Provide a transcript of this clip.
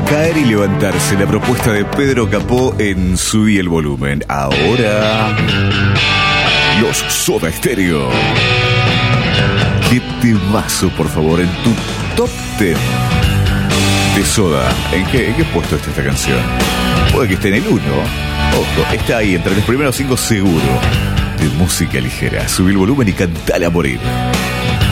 Caer y levantarse, la propuesta de Pedro Capó en Subí el Volumen. Ahora, los Soda Stereo. ¿Qué temazo, por favor, en tu top 10 de Soda? ¿En qué puesto está esta canción? Puede que esté en el 1. Ojo, está ahí entre los primeros 5 seguro. De música ligera. Subí el volumen y cantala a morir.